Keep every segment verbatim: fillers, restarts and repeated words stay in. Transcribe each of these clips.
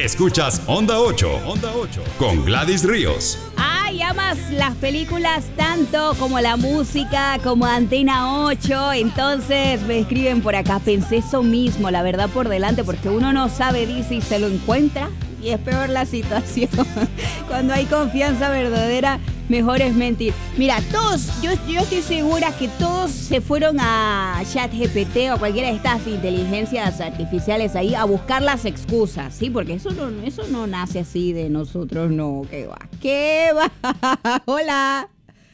Escuchas Onda ocho, Onda ocho con Gladys Ríos. Ay, amas las películas tanto como la música, como Antena ocho. Entonces me escriben por acá, pensé eso mismo, la verdad por delante, porque uno no sabe, dice, y se lo encuentra. Y es peor la situación. Cuando hay confianza verdadera, mejor es mentir. Mira, todos, yo, yo estoy segura que todos se fueron a ChatGPT o a cualquiera de estas inteligencias artificiales ahí a buscar las excusas, ¿sí? Porque eso no, eso no nace así de nosotros, no. ¿Qué va? ¿Qué va? Hola.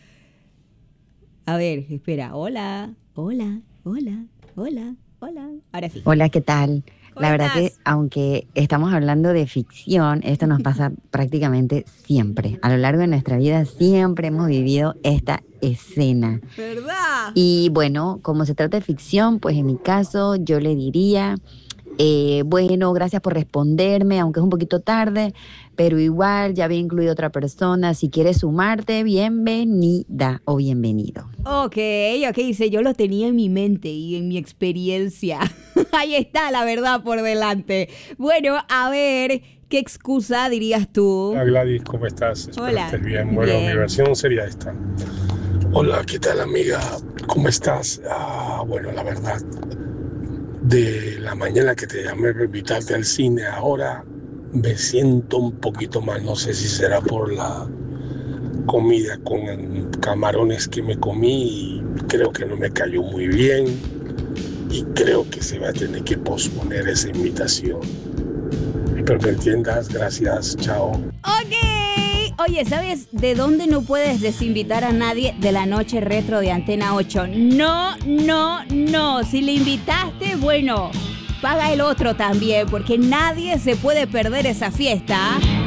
A ver, espera. Hola, hola, hola, hola, hola. Ahora sí. Hola, ¿qué tal? La verdad estás? que aunque estamos hablando de ficción, esto nos pasa prácticamente siempre. A lo largo de nuestra vida siempre hemos vivido esta escena. ¿Verdad? Y bueno, como se trata de ficción, pues en mi caso yo le diría, eh, bueno, gracias por responderme, aunque es un poquito tarde, pero igual ya había incluido otra persona. Si quieres sumarte, bienvenida o bienvenido. Ok, ok, dice, yo lo tenía en mi mente y en mi experiencia. Ahí está la verdad por delante. Bueno, a ver, ¿qué excusa dirías tú? Hola Gladys, ¿cómo estás? Espero Hola. estés bien. Bueno, Bien. mi versión sería esta. Hola, ¿qué tal amiga? ¿Cómo estás? Ah, bueno, la verdad, de la mañana que te llamé para invitarte al cine, ahora me siento un poquito mal. No sé si será por la comida con camarones que me comí y creo que no me cayó muy bien y creo que se va a tener que posponer esa invitación. Espero que entiendas. Gracias. Chao. Ok. Oye, ¿sabes de dónde no puedes desinvitar a nadie de la noche retro de Antena ocho? No, no, no. Si le invitaste, bueno, paga el otro también, porque nadie se puede perder esa fiesta.